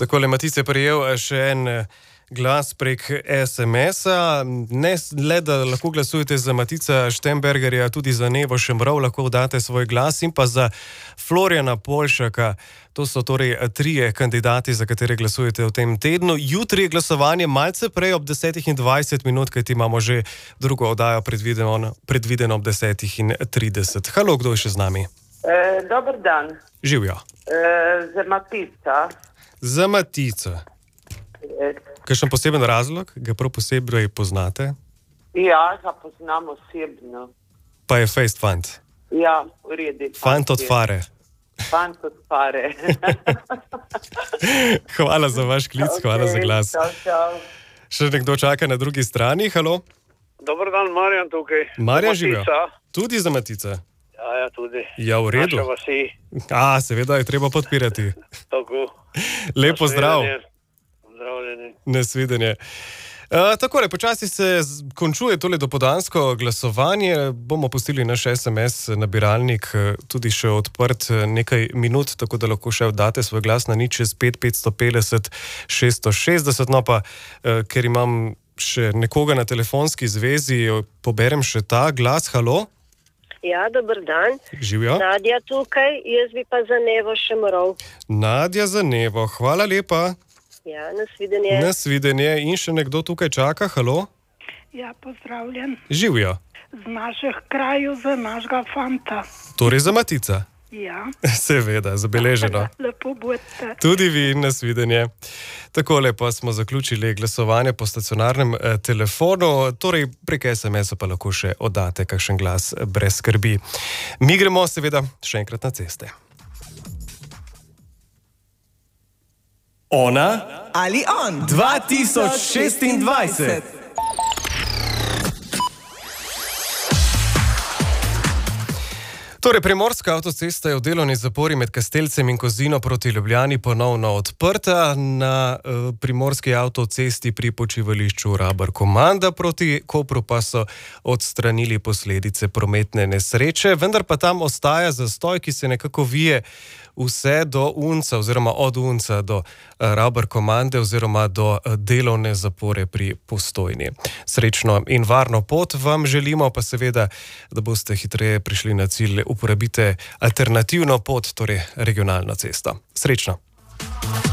Takole, Matic je prejel še en glas prek SMS-a. Ne le, da lahko glasujete za Matica Štembergerja, tudi za Nevo Šemrov lahko date svoj glas in pa za Florjana Polšaka. To so torej trije kandidati, za katere glasujete v tem tednu. Jutri je glasovanje malce prej ob 10:20, kajti imamo že drugo oddajo predvideno ob 10:30. Halo, kdo je še z nami? Dober dan. Živjo. Za Matica. Za Matica. Kakšen poseben razlog? Ga prav posebej poznate? Ja, ga poznam osebno. Pa je fejst fant? Ja, v redu. Fant od fare. Fant od fare. Hvala za vaš klic, hvala za glas. Čau. Še nekdo čaka na drugi strani, halo? Dobar dan, Marjan tukaj. Marjan Živjo. Tudi za Matica? Ja, tudi. Ja, v redu. Naša vasi. Seveda je treba podpirati. Tako. Lep pozdrav. Zdravljeni. Nasvidenje. Takole, počasi se končuje tole dopoldansko glasovanje. Bomo pustili naš SMS nabiralnik tudi še odprt nekaj minut, tako da lahko še oddate svoj glas na 065 550 660. No pa, ker imam še nekoga na telefonski zvezi, poberem še ta glas. Halo? Ja, dober dan. Živjo. Nadja tukaj, jaz bi pa za Nevo Šemrov. Nadja za Nevo, hvala lepa. Ja, nasvidenje. Nasvidenje. In še nekdo tukaj čaka, halo? Ja, pozdravljen. Živjo. Z naših krajev, za našega fanta. Torej za Matica? Ja. Seveda, zabeleženo. Lepo budete. Tudi vi, nasvidenje. Takole pa smo zaključili glasovanje po stacionarnem telefonu, torej prek SMS-a pa lahko še oddate kakšen glas brez skrbi. Mi gremo seveda še enkrat na ceste. Ona ali on 2026. Torej, primorska avtocesta je v delovni zapori med Kastelcem in Kozino proti Ljubljani ponovno odprta. Na primorski avtocesti pri počivališču Rabar Komanda proti Kopru pa so odstranili posledice prometne nesreče, vendar pa tam ostaja zastoj, ki se nekako vije vse do Unca oziroma od Unca do Rabar Komande oziroma do delovne zapore pri Postojni. Srečno in varno pot vam želimo, pa seveda, da boste hitreje prišli na cilj, uporabite alternativno pot, torej regionalno cesto. Srečno!